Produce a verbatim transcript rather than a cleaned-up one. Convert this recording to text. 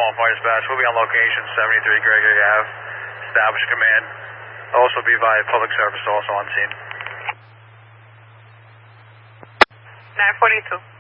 calling fire dispatch. We'll be on location seventy-three Gregory Avenue. Establish command. Also be via public service also on scene. nine forty-two.